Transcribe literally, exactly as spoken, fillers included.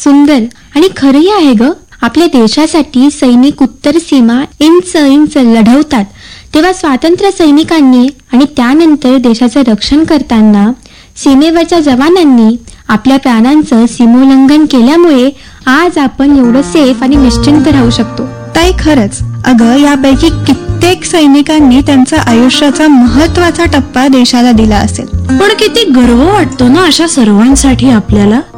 सुंदर आणि खरंही आहे ग. आपल्या देशासाठी सैनिक उत्तर सीमा इंच इंच लढवतात, तेव्हा स्वातंत्र्य सैनिकांनी आणि त्यानंतर देशाचं रक्षण करताना सीमेवरच्या जवानांनी आपल्या प्राणांचं सीमोल्लंघन केल्यामुळे आज आपण एवढं सेफ आणि निश्चिंत राहू शकतो. ताई खरंच, अगं यापैकी कित्येक सैनिकांनी त्यांचा आयुष्याचा महत्वाचा टप्पा देशाला दिला असेल. पण किती गर्व वाटतो ना अशा सर्वांसाठी आपल्याला.